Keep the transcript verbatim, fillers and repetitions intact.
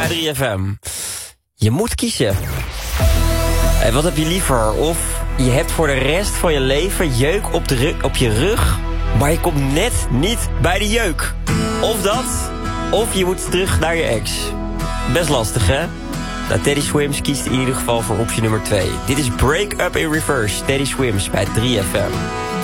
bij drie F M. Je moet kiezen. En wat heb je liever? Of je hebt voor de rest van je leven jeuk op, de ru- op je rug, maar je komt net niet bij de jeuk. Of dat, of je moet terug naar je ex. Best lastig, hè? Nou, Teddy Swims kiest in ieder geval voor optie nummer twee. Dit is Break Up in Reverse, Teddy Swims bij drie F M.